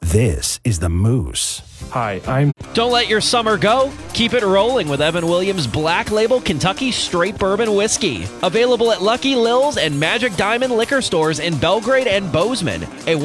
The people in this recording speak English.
This is the Moose. Hi, I'm... Don't let your summer go. Keep it rolling with Evan Williams Black Label Kentucky Straight Bourbon Whiskey. Available at Lucky Lil's and Magic Diamond liquor stores in Belgrade and Bozeman. A